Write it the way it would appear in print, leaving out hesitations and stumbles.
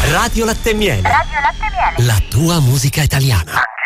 Radio Latte e Miele. Radio Latte e Miele. La tua musica italiana.